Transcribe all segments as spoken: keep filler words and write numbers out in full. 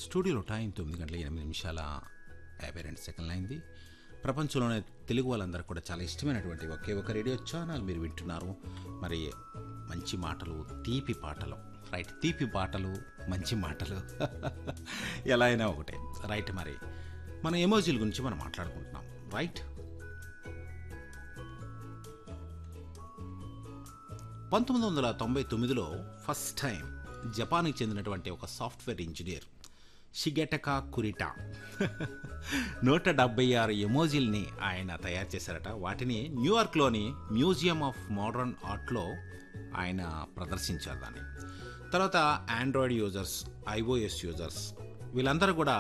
స్టూడియోలో టైం తొమ్మిది గంటల ఎనిమిది నిమిషాల యాభై రెండు సెకండ్లు అయింది. ప్రపంచంలోనే తెలుగు వాళ్ళందరూ కూడా చాలా ఇష్టమైనటువంటి ఒకే ఒక రేడియో ఛానల్ మీరు వింటున్నారు. మరి మంచి మాటలు, తీపి పాటలు, రైట్, తీపి పాటలు, మంచి మాటలు ఎలా అయినా ఒకటే, రైట్. మరి మన ఎమోజీల గురించి మనం మాట్లాడుకుంటున్నాం, రైట్. పంతొమ్మిది వందల తొంభై తొమ్మిదిలో ఫస్ట్ టైం జపాన్కి చెందినటువంటి ఒక సాఫ్ట్వేర్ ఇంజనీర్ షిగెటకా కురిటా నూట డెబ్బై ఆరు ఎమోజీల్ని ఆయన తయారు చేశారట. వాటిని న్యూయార్క్లోని మ్యూజియం ఆఫ్ మోడర్న్ ఆర్ట్లో ఆయన ప్రదర్శించారు. దాన్ని తర్వాత ఆండ్రాయిడ్ యూజర్స్, ఐఓఎస్ యూజర్స్ వీళ్ళందరూ కూడా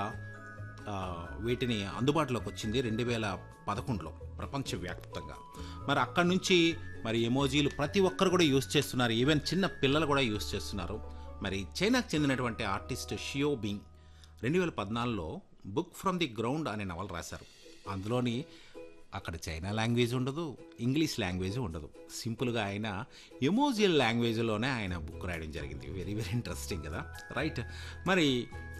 వీటిని అందుబాటులోకి వచ్చింది రెండు వేల పదకొండులో ప్రపంచవ్యాప్తంగా. మరి అక్కడి నుంచి మరి ఎమోజీలు ప్రతి ఒక్కరు కూడా యూజ్ చేస్తున్నారు, ఈవెన్ చిన్న పిల్లలు కూడా యూజ్ చేస్తున్నారు. మరి చైనాకు చెందినటువంటి ఆర్టిస్ట్ షియో బింగ్ రెండు వేల పద్నాలుగులో బుక్ ఫ్రమ్ ది గ్రౌండ్ అనే నవల రాశారు. అందులోని అక్కడ చైనా లాంగ్వేజ్ ఉండదు, ఇంగ్లీష్ లాంగ్వేజ్ ఉండదు, సింపుల్గా ఆయన ఎమోజియల్ లాంగ్వేజ్లోనే ఆయన బుక్ రాయడం జరిగింది. వెరీ వెరీ ఇంట్రెస్టింగ్ కదా, రైట్. మరి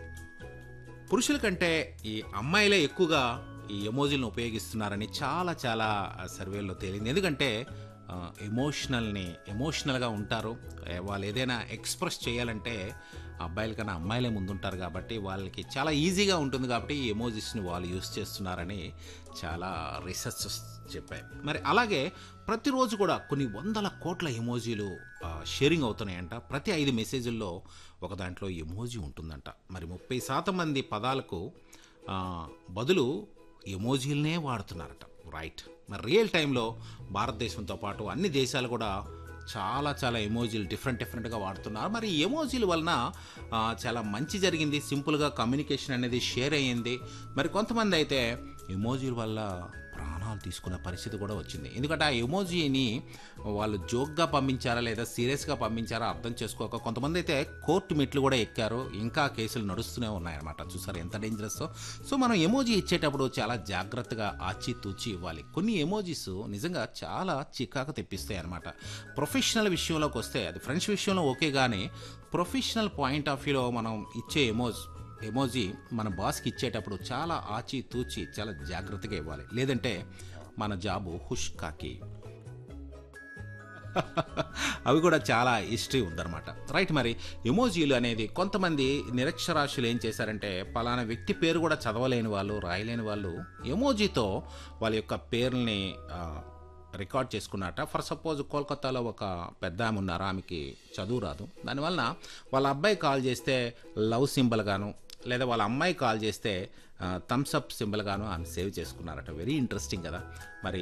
పురుషుల కంటే ఈ అమ్మాయిలే ఎక్కువగా ఈ ఎమోజీలను ఉపయోగిస్తున్నారని చాలా చాలా సర్వేల్లో తేలింది. ఎందుకంటే ఎమోషనల్ని ఎమోషనల్గా ఉంటారు, వాళ్ళు ఏదైనా ఎక్స్ప్రెస్ చేయాలంటే అబ్బాయిల కన్నా అమ్మాయిలే ముందుంటారు కాబట్టి వాళ్ళకి చాలా ఈజీగా ఉంటుంది. కాబట్టి ఈ ఎమోజీస్ని వాళ్ళు యూస్ చేస్తున్నారని చాలా రీసెర్చ్ చెప్పాయి. మరి అలాగే ప్రతిరోజు కూడా కొన్ని వందల కోట్ల ఎమోజీలు షేరింగ్ అవుతున్నాయంట. ప్రతి ఐదు మెసేజ్ల్లో ఒక దాంట్లో ఎమోజీ ఉంటుందంట. మరి ముప్పై శాతం మంది పదాలకు బదులు ఎమోజీలనే వాడుతున్నారట, రైట్. మరి రియల్ టైంలో భారతదేశంతో పాటు అన్ని దేశాలు కూడా చాలా చాలా ఎమోజీలు డిఫరెంట్ డిఫరెంట్గా వాడుతున్నారు. మరి ఎమోజీల వలన చాలా మంచి జరిగింది, సింపుల్గా కమ్యూనికేషన్ అనేది షేర్ అయ్యింది. మరి కొంతమంది అయితే ఎమోజీల వల్ల ప్రాణాలు తీసుకునే పరిస్థితి కూడా వచ్చింది. ఎందుకంటే ఆ ఎమోజీని వాళ్ళు జోక్గా పంపించారా లేదా సీరియస్గా పంపించారా అర్థం చేసుకోక కొంతమంది అయితే కోర్టు మెట్లు కూడా ఎక్కారు. ఇంకా కేసులు నడుస్తూనే ఉన్నాయన్నమాట. చూసారు ఎంత డేంజరస్. సో మనం ఎమోజీ ఇచ్చేటప్పుడు చాలా జాగ్రత్తగా ఆచితూచి ఇవ్వాలి. కొన్ని ఎమోజీస్ నిజంగా చాలా చికాకు తెప్పిస్తాయి అన్నమాట. ప్రొఫెషనల్ విషయంలోకి వస్తే అది ఫ్రెండ్స్ విషయంలో ఓకే, కానీ ప్రొఫెషనల్ పాయింట్ ఆఫ్ వ్యూలో మనం ఇచ్చే ఎమోజ్ ఎమోజీ మన బాస్కి ఇచ్చేటప్పుడు చాలా ఆచి తూచి చాలా జాగ్రత్తగా ఇవ్వాలి, లేదంటే మన జాబు హుష్ కాకి. అవి కూడా చాలా హిస్టరీ ఉందన్నమాట, రైట్. మరి ఎమోజీలు అనేది కొంతమంది నిరక్షరాస్యులు ఏం చేశారంటే పలానా వ్యక్తి పేరు కూడా చదవలేని వాళ్ళు, రాయలేని వాళ్ళు ఎమోజీతో వాళ్ళ యొక్క పేర్లని రికార్డ్ చేసుకున్నట్ట. ఫర్ సపోజ్ కోల్కతాలో ఒక పెద్ద ఆమె ఉన్నారు, ఆమెకి చదువు రాదు. దానివల్ల వాళ్ళ అబ్బాయి కాల్ చేస్తే లవ్ సింబల్ గాను, లేదా వాళ్ళ అమ్మాయి కాల్ చేస్తే థమ్స్ అప్ సింబల్ గాను ఆమె సేవ్ చేసుకున్నారట. వెరీ ఇంట్రెస్టింగ్ కదా. మరి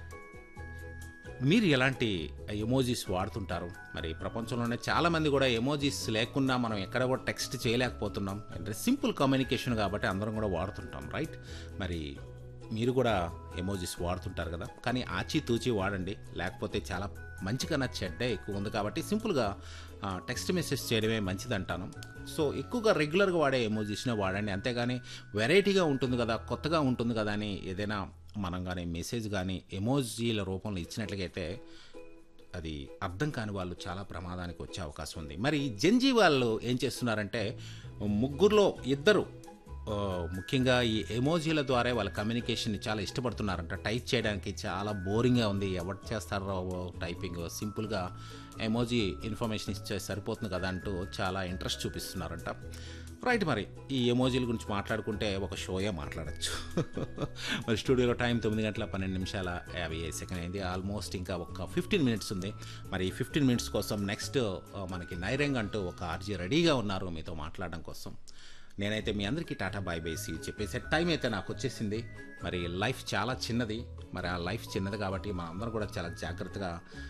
మీరు ఎలాంటి ఎమోజీస్ వాడుతుంటారు? మరి ప్రపంచంలోనే చాలామంది కూడా ఎమోజీస్ లేకుండా మనం ఎక్కడ కూడా టెక్స్ట్ చేయలేకపోతున్నాం. అంటే సింపుల్ కమ్యూనికేషన్ కాబట్టి అందరం కూడా వాడుతుంటాం, రైట్. మరి మీరు కూడా ఎమోజీస్ వాడుతుంటారు కదా, కానీ ఆచితూచి వాడండి, లేకపోతే చాలా మంచి కన్నా చెడ్డే ఎక్కువ ఉంది. కాబట్టి సింపుల్గా టెక్స్ట్ మెసేజ్ చేయడమే మంచిదంటాను. సో ఎక్కువగా రెగ్యులర్గా వాడే ఎమోజీస్నే వాడండి, అంతేగాని వెరైటీగా ఉంటుంది కదా, కొత్తగా ఉంటుంది కదా అని ఏదైనా మనం కానీ మెసేజ్ కానీ ఎమోజీల రూపంలో ఇచ్చినట్లయితే అది అర్థం కాని వాళ్ళు చాలా ప్రమాదానికి వచ్చే అవకాశం ఉంది. మరి జెన్జీ వాళ్ళు ఏం చేస్తున్నారంటే ముగ్గురులో ఇద్దరు ముఖ్యంగా ఈ ఎమోజీల ద్వారా వాళ్ళ కమ్యూనికేషన్ని చాలా ఇష్టపడుతున్నారంట. టైప్ చేయడానికి చాలా బోరింగ్గా ఉంది, ఎవరు చేస్తారో టైపింగ్, సింపుల్గా ఎమోజీ ఇన్ఫర్మేషన్ ఇచ్చే సరిపోతుంది కదా అంటూ చాలా ఇంట్రెస్ట్ చూపిస్తున్నారంట, రైట్. మరి ఈ ఎమోజీల గురించి మాట్లాడుకుంటే ఒక షోయే మాట్లాడచ్చు. మరి స్టూడియోలో టైం తొమ్మిది గంటల పన్నెండు నిమిషాల యాభై ఐదు సెకండ్ అయింది. ఆల్మోస్ట్ ఇంకా ఒక ఫిఫ్టీన్ మినిట్స్ ఉంది. మరి ఈ ఫిఫ్టీన్ మినిట్స్ కోసం నెక్స్ట్ మనకి నైరంగ్ అంటూ ఒక ఆర్జీ రెడీగా ఉన్నారు మీతో మాట్లాడడం కోసం. నేనైతే మీ అందరికీ టాటా బాయ్ బైసి చెప్పేసే టైం అయితే నాకు వచ్చేసింది. మరి లైఫ్ చాలా చిన్నది, మరి ఆ లైఫ్ చిన్నది కాబట్టి మనం అందరం కూడా చాలా జాగ్రత్తగా